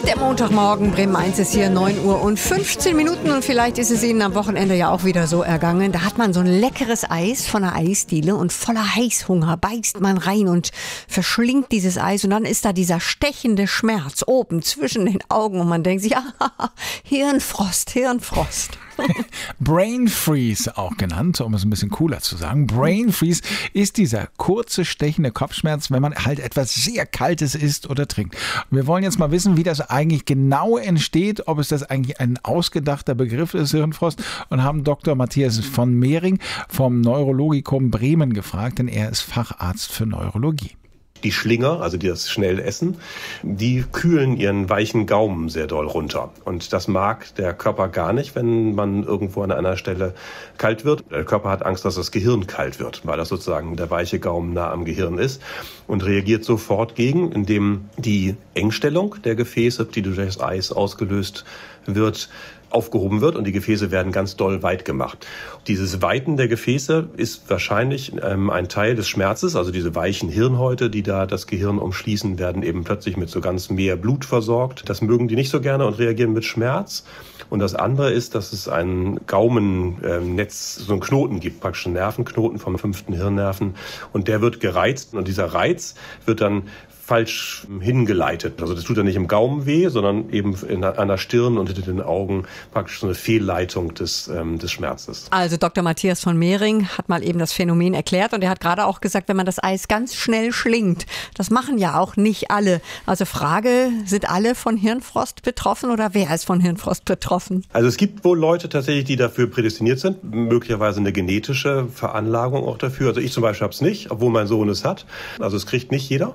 Der Montagmorgen, Bremen 1 ist hier, 9 Uhr und 15 Minuten und vielleicht ist es Ihnen am Wochenende ja auch wieder so ergangen. Da hat man so ein leckeres Eis von der Eisdiele und voller Heißhunger beißt man rein und verschlingt dieses Eis und dann ist da dieser stechende Schmerz oben zwischen den Augen und man denkt sich, Hirnfrost. Brain Freeze auch genannt, um es ein bisschen cooler zu sagen. Brain Freeze ist dieser kurze, stechende Kopfschmerz, wenn man halt etwas sehr Kaltes isst oder trinkt. Und wir wollen jetzt mal wissen, wie das eigentlich genau entsteht, ob es das eigentlich ein ausgedachter Begriff ist, Hirnfrost, und haben Dr. Matthias von Mehring vom Neurologikum Bremen gefragt, denn er ist Facharzt für Neurologie. Die Schlinger, also die das schnell essen, die kühlen ihren weichen Gaumen sehr doll runter. Und das mag der Körper gar nicht, wenn man irgendwo an einer Stelle kalt wird. Der Körper hat Angst, dass das Gehirn kalt wird, weil das sozusagen der weiche Gaumen nah am Gehirn ist und reagiert sofort gegen, indem die Engstellung der Gefäße, die durch das Eis ausgelöst wird, aufgehoben wird und die Gefäße werden ganz doll weit gemacht. Dieses Weiten der Gefäße ist wahrscheinlich ein Teil des Schmerzes, also diese weichen Hirnhäute, die da das Gehirn umschließen, werden eben plötzlich mit so ganz mehr Blut versorgt. Das mögen die nicht so gerne und reagieren mit Schmerz. Und das andere ist, dass es ein Gaumennetz, so einen Knoten gibt, praktisch einen Nervenknoten vom 5. Hirnnerven und der wird gereizt und dieser Reiz wird dann falsch hingeleitet. Also das tut ja nicht im Gaumen weh, sondern eben an der Stirn und hinter den Augen praktisch so eine Fehlleitung des Schmerzes. Also Dr. Matthias von Mehring hat mal eben das Phänomen erklärt und er hat gerade auch gesagt, wenn man das Eis ganz schnell schlingt, das machen ja auch nicht alle. Also Frage, sind alle von Hirnfrost betroffen oder wer ist von Hirnfrost betroffen? Also es gibt wohl Leute tatsächlich, die dafür prädestiniert sind, möglicherweise eine genetische Veranlagung auch dafür. Also ich zum Beispiel habe es nicht, obwohl mein Sohn es hat. Also es kriegt nicht jeder.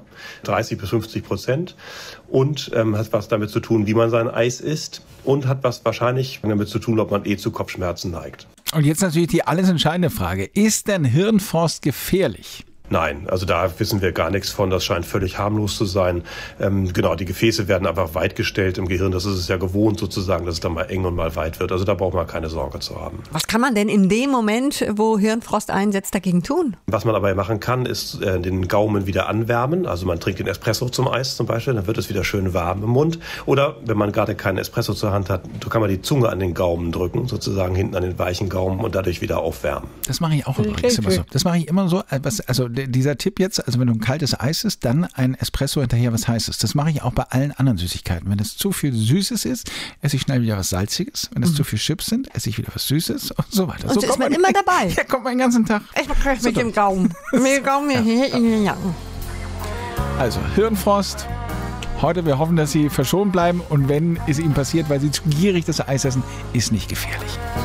30-50% und hat was damit zu tun, wie man sein Eis isst und hat was wahrscheinlich damit zu tun, ob man zu Kopfschmerzen neigt. Und jetzt natürlich die alles entscheidende Frage, ist denn Hirnfrost gefährlich? Nein, also da wissen wir gar nichts von. Das scheint völlig harmlos zu sein. Genau, die Gefäße werden einfach weit gestellt im Gehirn. Das ist es ja gewohnt sozusagen, dass es dann mal eng und mal weit wird. Also da braucht man keine Sorge zu haben. Was kann man denn in dem Moment, wo Hirnfrost einsetzt, dagegen tun? Was man aber machen kann, ist den Gaumen wieder anwärmen. Also man trinkt den Espresso zum Eis zum Beispiel, dann wird es wieder schön warm im Mund. Oder wenn man gerade keinen Espresso zur Hand hat, kann man die Zunge an den Gaumen drücken, sozusagen hinten an den weichen Gaumen und dadurch wieder aufwärmen. Das mache ich auch übrigens immer so. Das mache ich immer so. Also dieser Tipp jetzt, also wenn du ein kaltes Eis isst, dann ein Espresso hinterher was Heißes. Das mache ich auch bei allen anderen Süßigkeiten. Wenn es zu viel Süßes ist, esse ich schnell wieder was Salziges. Wenn es zu viel Chips sind, esse ich wieder was Süßes und so weiter. Und so ist man immer dabei. Ja, kommt man den ganzen Tag. Ich mache mit dem Gaumen. Mit dem Gaumen hier in den Nacken. Also Hirnfrost. Heute, wir hoffen, dass Sie verschont bleiben und wenn es Ihnen passiert, weil Sie zu gierig das Eis essen, ist nicht gefährlich.